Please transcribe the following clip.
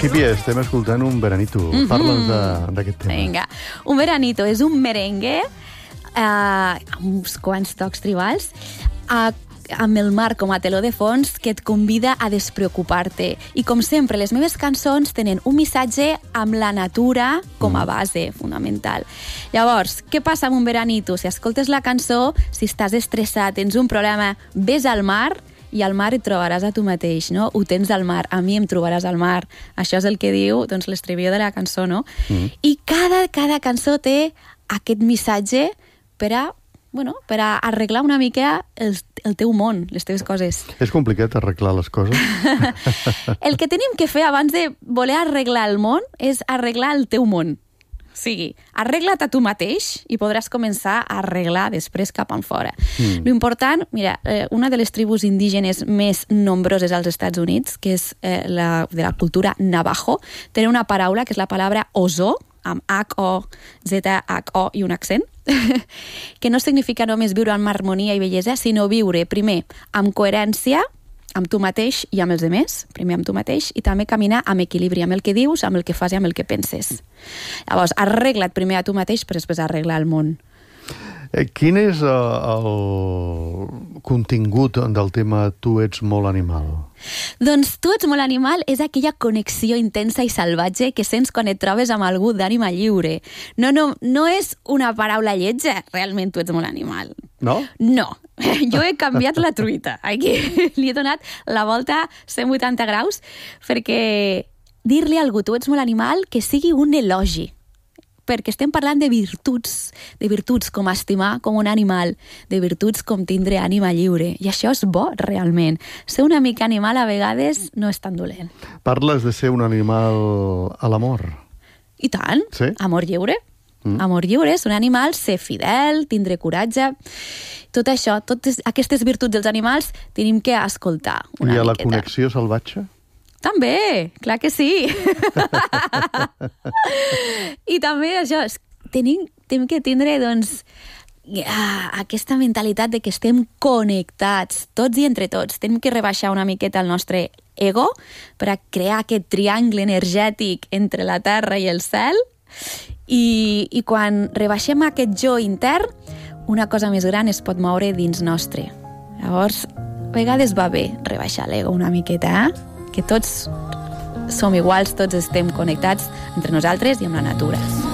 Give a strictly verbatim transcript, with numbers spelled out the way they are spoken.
Sílvia, estem escoltant un veranito. Mm-hmm. Parla'ns d'aquest tema. Vinga. Un veranito és un merengue eh, amb uns quants tocs tribals eh, amb el mar com a teló de fons que et convida a despreocupar-te. I com sempre, les meves cançons tenen un missatge amb la natura com a base fonamental. Llavors, què passa amb un veranito? Si escoltes la cançó, si estàs estressat, tens un problema, ves al mar i al mar et trobaràs a tu mateix, no? Ho tens al mar, a mi em trobaràs al mar. Això és el que diu, doncs, l'estribillo de la cançó, no? Mm. I cada, cada cançó té aquest missatge per a bueno, per a arreglar una mica el, el teu món, les teves coses. És complicat arreglar les coses? El que tenim que fer abans de voler arreglar el món és arreglar el teu món. O sigui, arregla't a tu mateix i podràs començar a arreglar després cap enfora. Mm. L'important, mira, eh, una de les tribus indígenes més nombroses als Estats Units, que és eh, la, de la cultura navajo, té una paraula que és la paraula ozo, amb H O Z H O i un accent, que no significa només viure amb harmonia i bellesa, sinó viure, primer, amb coherència, amb tu mateix i amb els altres, primer amb tu mateix, i també caminar amb equilibri, amb el que dius, amb el que fas i amb el que penses. Llavors, arregla't primer a tu mateix per després arreglar el món. Eh, quin és uh, el contingut del tema Tu ets molt animal? Doncs Tu ets molt animal és aquella connexió intensa i salvatge que sents quan et trobes amb algú d'ànima lliure. No, no, no és una paraula lletja, realment Tu ets molt animal. No? No. Jo he canviat la truita. Aquí li he donat la volta cent vuitanta graus perquè dir-li a algú Tu ets molt animal que sigui un elogi. Perquè estem parlant de virtuts, de virtuts com estimar com un animal, de virtuts com tindre ànima lliure. I això és bo, realment. Ser una mica animal a vegades no és tan dolent. Parles de ser un animal a l'amor. I tant. Sí? Amor lliure. Mm. Amor lliure, ser un animal, ser fidel, tindre coratge. Tot això, totes aquestes virtuts dels animals tenim que escoltar una miqueta. I a la miqueta. connexió salvatge? També, clar que sí. I també això, tenim, tenim que tindre, doncs, aquesta mentalitat de que estem connectats, tots i entre tots. Tenim que rebaixar una miqueta el nostre ego per a crear aquest triangle energètic entre la terra i el cel. I, i quan rebaixem aquest jo intern, una cosa més gran es pot moure dins nostre. Llavors, a vegades va bé rebaixar l'ego una miqueta, eh? Que tots som iguals, tots estem connectats entre nosaltres i amb la natura.